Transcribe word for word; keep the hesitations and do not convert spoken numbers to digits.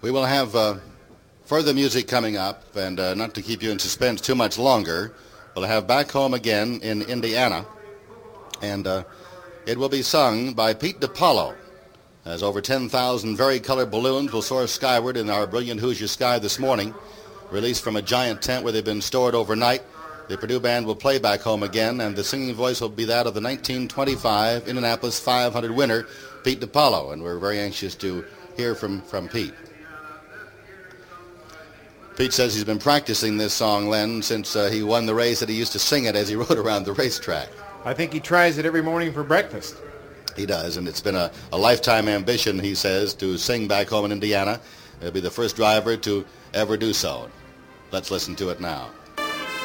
We will have uh, further music coming up, and uh, not to keep you in suspense too much longer, we'll have Back Home Again in Indiana, and uh, it will be sung by Pete DiPaolo, as over ten thousand vari-colored balloons will soar skyward in our brilliant Hoosier sky this morning, released from a giant tent where they've been stored overnight. The Purdue Band will play Back Home Again, and the singing voice will be that of the nineteen twenty-five Indianapolis five hundred winner, Pete DiPaolo, and we're very anxious to hear from, from Pete. Pete says he's been practicing this song, Len, since uh, he won the race, that he used to sing it as he rode around the racetrack. I think he tries it every morning for breakfast. He does, and it's been a, a lifetime ambition, he says, to sing Back Home in Indiana. He'll be the first driver to ever do so. Let's listen to it now.